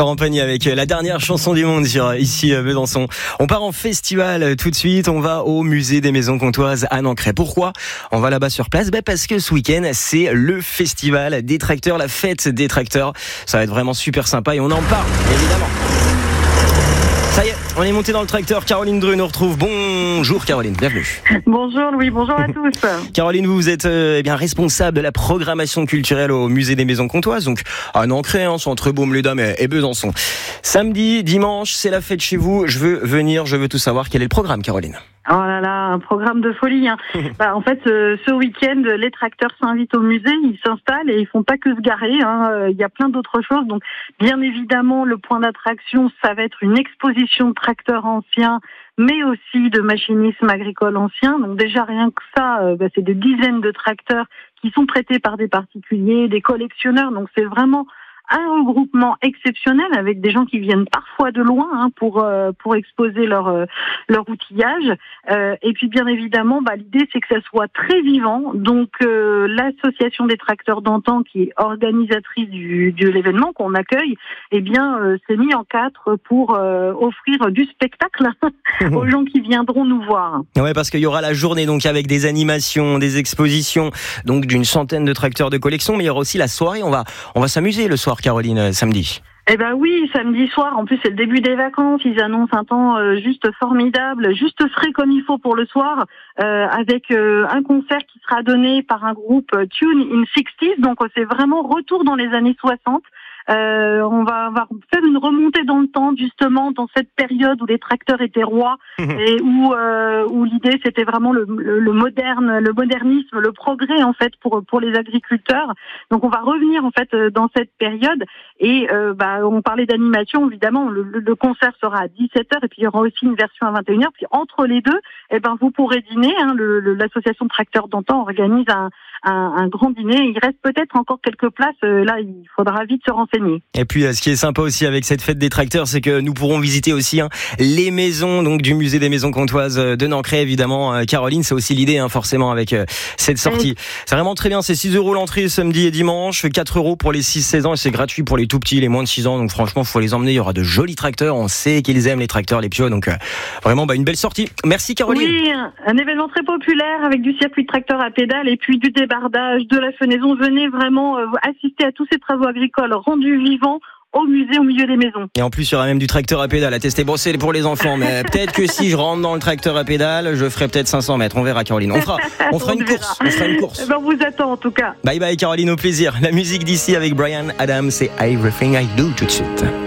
Florent Pagny avec la dernière chanson du monde sur ici Besançon. On part en festival tout de suite, on va au musée des maisons comtoises à Nancray. Pourquoi on va là-bas sur place? Parce que ce week-end, c'est le festival des tracteurs, la fête des tracteurs. Ça va être vraiment super sympa et on en parle, évidemment. Ça y est, on est monté dans le tracteur. Caroline Dru nous retrouve. Bonjour Caroline, bienvenue. Bonjour Louis, bonjour à tous. Caroline, vous êtes responsable de la programmation culturelle au musée des maisons comtoises, donc à Nancray, entre Baume-les-Dames et Besançon. Samedi, dimanche, c'est la fête chez vous. Je veux venir, je veux tout savoir. Quel est le programme, Caroline? Oh là là, un programme de folie. En fait, ce week-end, les tracteurs s'invitent au musée, ils s'installent et ils font pas que se garer. Il y a plein d'autres choses. Donc, bien évidemment, le point d'attraction, ça va être une exposition de tracteurs anciens, mais aussi de machinisme agricole ancien. Donc déjà, rien que ça, c'est des dizaines de tracteurs qui sont prêtés par des particuliers, des collectionneurs. Donc c'est vraiment un regroupement exceptionnel avec des gens qui viennent parfois de loin pour exposer leur outillage. Et puis bien évidemment, l'idée c'est que ça soit très vivant. Donc l'association des tracteurs d'antan, qui est organisatrice de l'événement qu'on accueille, s'est mis en quatre pour offrir du spectacle aux gens qui viendront nous voir. Ouais, parce qu'il y aura la journée donc avec des animations, des expositions, donc d'une centaine de tracteurs de collection, mais il y aura aussi la soirée. On va s'amuser le soir, Caroline, samedi. Oui, samedi soir, en plus c'est le début des vacances, ils annoncent un temps juste formidable, juste frais comme il faut pour le soir, avec un concert qui sera donné par un groupe Tune in 60s, donc c'est vraiment retour dans les années 60. On va faire une remontée dans le temps, justement dans cette période où les tracteurs étaient rois et où l'idée c'était vraiment le modernisme, le progrès en fait pour les agriculteurs. Donc on va revenir en fait dans cette période et on parlait d'animation, évidemment le concert sera à 17h et puis il y aura aussi une version à 21h. Puis entre les deux, vous pourrez dîner. L'association de tracteurs d'antan organise un grand dîner. Il reste peut-être encore quelques places. Là, il faudra vite se renseigner. Et puis, ce qui est sympa aussi avec cette fête des tracteurs, c'est que nous pourrons visiter aussi les maisons donc du musée des maisons comtoises de Nancray, évidemment. Caroline, c'est aussi l'idée, forcément, avec cette sortie. C'est vraiment très bien. C'est 6 € l'entrée samedi et dimanche, 4 € pour les 6-16 ans et c'est gratuit pour les tout petits, les moins de 6 ans. Donc franchement, faut les emmener. Il y aura de jolis tracteurs. On sait qu'ils aiment les tracteurs, les piots. Donc vraiment, une belle sortie. Merci Caroline. Oui, un événement très populaire avec du circuit de tracteur à pédales et puis du débardage, de la fenaison. Venez vraiment assister à tous ces travaux agricoles rendus vivants au musée, au milieu des maisons. Et en plus, il y aura même du tracteur à pédales à tester. Bon, c'est pour les enfants, mais peut-être que si je rentre dans le tracteur à pédales, je ferai peut-être 500 mètres. On verra, Caroline. On fera une course. On fera une course. On vous attend, en tout cas. Bye bye, Caroline, au plaisir. La musique d'ici avec Bryan Adams, c'est Everything I Do tout de suite.